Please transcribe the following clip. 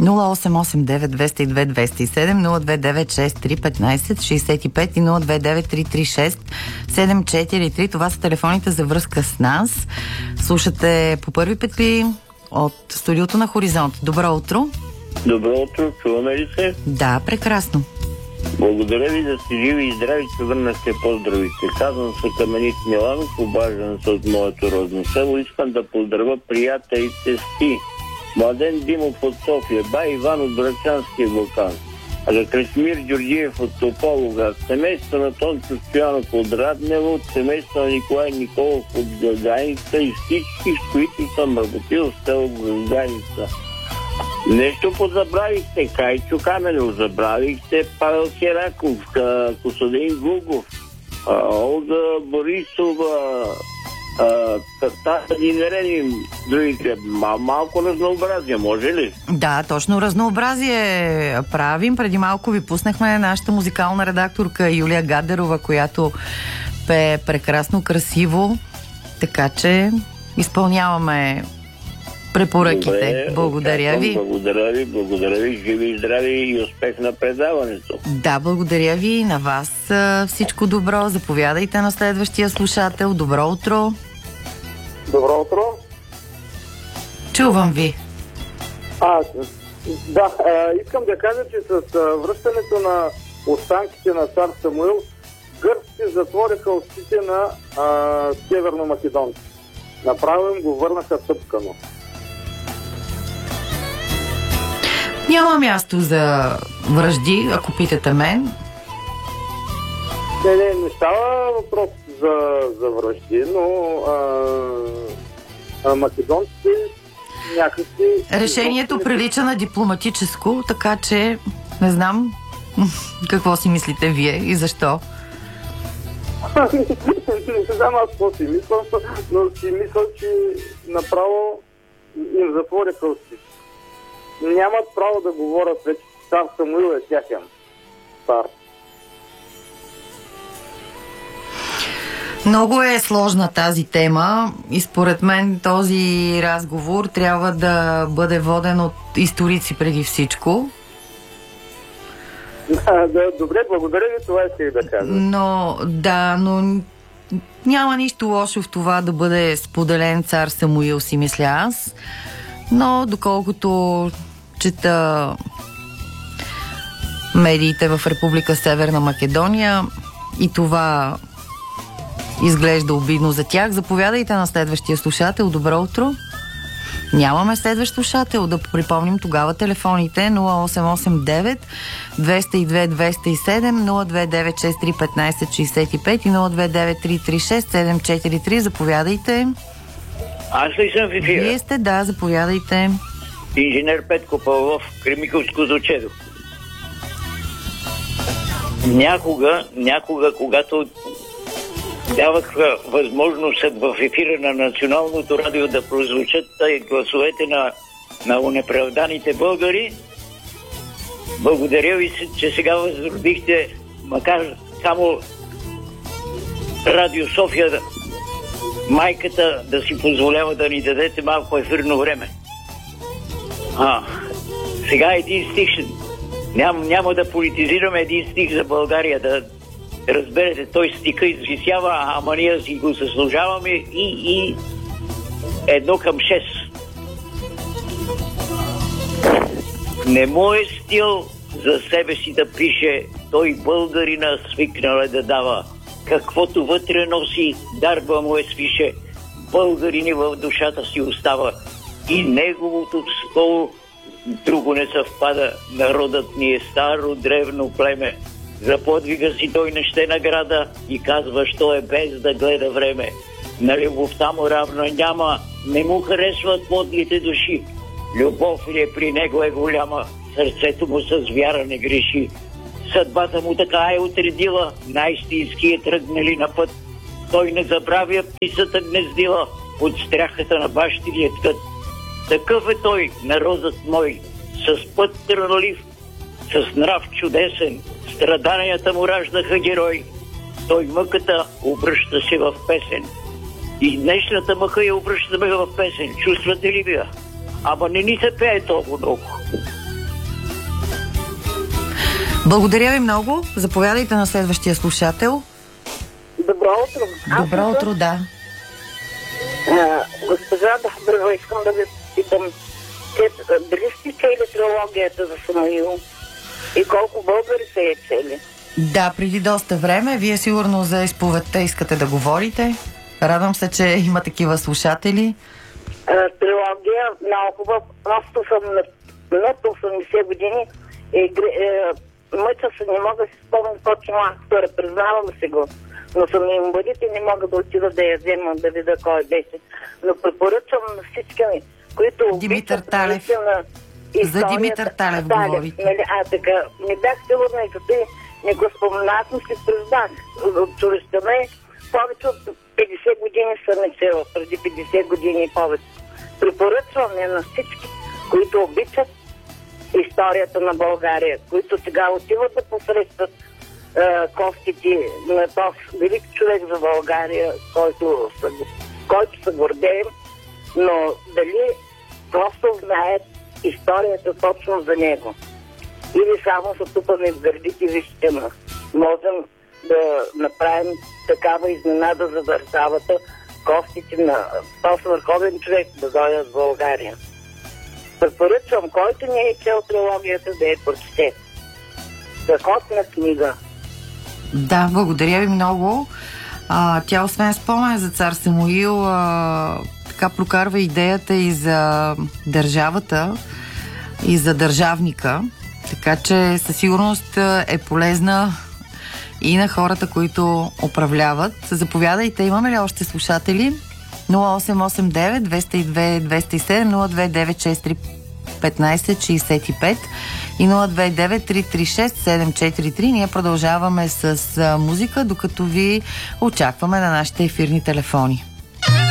0889 202 207, 02963 15 65 и 029 743. Това са телефоните за връзка с нас. Слушате по първи петли от студиото на Хоризонт. Добро утро! Добро утро, чуваме ли се? Да, прекрасно. Благодаря ви да сте живи и здрави, че върнахте поздравите. Казвам се Каменит Миланов, обаждам се от моето родно село. Искам да поздравя приятелите си. Младен Димов от София, Бай Иван от Брачанския вулкан, Красимир Георгиев от Тополога, семейство на Тончо Стоянов от Раднево, семейство на Николай Николов от Гълганица и всички, с които съм работил в село Гълганица. Нещо позабравихте, Кайчо Каменов, забравихте Павел Кераков, Косадин Гугов, Олга Борисова, да ни наредим другите. Малко разнообразие, може ли? Да, точно разнообразие правим. Преди малко ви пуснахме нашата музикална редакторка Юлия Гадерова, която пее прекрасно, красиво, така че изпълняваме препоръките. Добре, благодаря ви. Благодаря ви. Живи и здрави и успех на предаването. Да, благодаря ви и на вас. Всичко добро. Заповядайте на следващия слушател. Добро утро. Добро утро. Чувам ви. Искам да кажа, че с връщането на останките на цар Самуил, гърците затвориха устите на северно-македонци. Направо им го върнаха тъпкано. Няма място за вражди, ако питате мен. Не става въпрос за вражди, но македонците някакси... Решението прилича на дипломатическо, така че не знам какво си мислите вие и защо. Не знам аз какво си мисля, но си мисля, че направо им затвориха устите. Нямат право да говорят вече, че цар Самуил е тяхен цар. Много е сложна тази тема и според мен този разговор трябва да бъде воден от историци преди всичко. Добре, благодаря ви, това исках да кажа. Но няма нищо лошо в това да бъде споделен цар Самуил, си мисля аз. Но доколкото чета медиите в Република Северна Македония и това изглежда обидно за тях, заповядайте на следващия слушател. Добро утро. Нямаме следващ слушател. Да припомним тогава телефоните 0889 202 207, 029 63 15 65 и 029 336 743. Заповядайте. Аз ли съм в ефира? Вие сте, да, заповядайте. Инженер Петко Павлов, Кремиковско Зочедо. Някога, когато давах възможност в ефира на Националното радио да прозвучат гласовете на унеправданите българи, благодаря ви, че сега възродихте, макар само Радио София, майката, да си позволява да ни дадете малко ефирно време. Сега един стих, няма да политизираме, един стих за България, да разберете, той стиха извисява, ама ние си го заслужаваме и 1:6. Не му е стил за себе си да пише, той българина свикнал е да дава. Каквото вътре носи, дарба му е свише, българини в душата си остава. И неговото слово друго не съвпада. Народът ни е старо древно племе. За подвига си той не ще награда и казва, що е без да гледа време. На любовта му равна няма, не му харесват подлите души. Любов ли е при него е голяма, сърцето му с вяра не греши. Съдбата му така е отредила, най-стински е тръгнали на път. Той не забравя птицата гнездила, от стряхата на бащиния ткът. Такъв е той, народът мой, с път трънлив, с нрав чудесен, страданията му раждаха герой. Той мъката обръща се в песен. И днешната мъка я обръщаме в песен. Чувствате ли вие? Ама не ни се пее толкова много. Благодаря ви много. Заповядайте на следващия слушател. Добро утро. Добро утро, да. Госпожа Добрева, искам да ви питам, дали сте чели трилогията за Самуил и колко българи са я чели? Да, преди доста време. Вие сигурно за изповедта искате да говорите. Радвам се, че има такива слушатели. Трилогия, много хубав. Просто съм над 80 години и мъча се, не мога да си спомням точно актора, признавам си го. Но съм инвалид и не мога да отида да я взема, да видя кой беше. Но препоръчвам на всички, които Димитър Талев. За Димитър Талев говорите. Така, не бях сигурна и като не го споменах, но си признах. От човещане повече от 50 години съм чела, преди 50 години и повече. Препоръчвам на всички, които обичат историята на България, които сега отиват да посрещат костите на този велик човек за България, който се гордеем, но дали просто знаят историята точно за него. Или само са тупаме в гърдите вижте. Можем да направим такава изненада за държавата, костите на този върховен човек да дойдат в България. Препоръчвам, който не е чел трилогията, да я прочете. Страхотна книга. Да, благодаря ви много. Тя освен спомен за цар Самуил, така прокарва идеята и за държавата, и за държавника. Така че със сигурност е полезна и на хората, които управляват. Заповядайте, имаме ли още слушатели? 0889 202 207 02963 1565 и 029 336 743. Ние продължаваме с музика, докато ви очакваме на нашите ефирни телефони.